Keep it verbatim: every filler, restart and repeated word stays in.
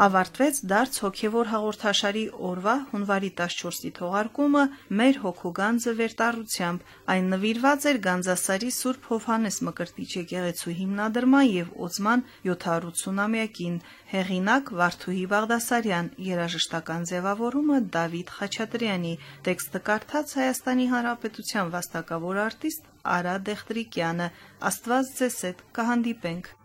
ավարտվեց դարձ հոգևոր հաղորդաշարի օրվա հունվարի տասնչորսի թողարկումը մեր հոգու գանձը վերտառությամբ։ Այն նվիրված էր Գանձասարի Սուրբ Հովհաննես Մկրտիչ եկեղեցու հիմնադրման եւ օծման յոթսունամյակին։ Հեղինակ Վարդուհի Բաղդասարյան, երաժշտական ձևավորումը Դավիթ Խաչատրյանի, տեքստը կարդաց Հայաստանի Հանրապետության վաստակավոր արտիստ Արա Դեղտրիկյանը։ Աստված ձեզ հետ, կհանդիպենք։